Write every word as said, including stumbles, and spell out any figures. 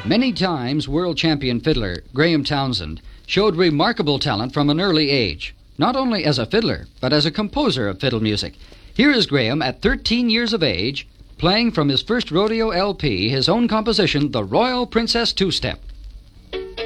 Many times world champion fiddler Graham Townsend showed remarkable talent from an early age, not only as a fiddler, but as a composer of fiddle music. Here is Graham at thirteen years of age, playing from his first rodeo L P his own composition, The Royal Princess Two-Step.